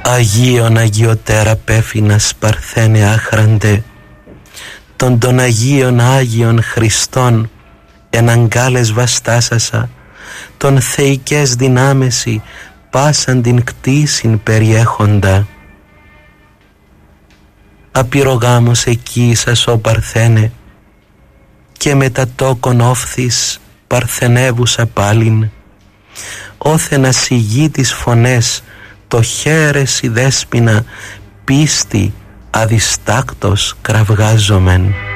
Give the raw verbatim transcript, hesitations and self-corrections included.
Αγίον Αγιωτέρα Πέφινας Παρθένε άχραντε, των των Αγίων Άγιων Χριστών εναγκάλες βαστάσασα, των θεϊκές δυνάμεση πάσαν την κτήσιν περιέχοντα. Απειρογάμος εκεί σας ο Παρθένε, και με τα τόκον όφθης παρθενεύουσα πάλιν, όθε να σιγεί τις φωνές το χέρες η δέσποινα πίστη αδιστάκτος κραυγάζομεν.